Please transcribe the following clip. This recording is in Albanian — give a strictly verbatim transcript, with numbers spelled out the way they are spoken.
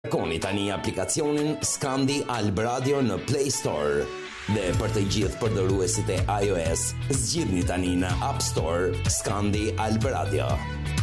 Koni tani aplikacionin Skandi Alb Radio në Play Store dhe për të gjithë përdoruesit e iOS, zgjidhni tani në App Store Skandi Alb Radio.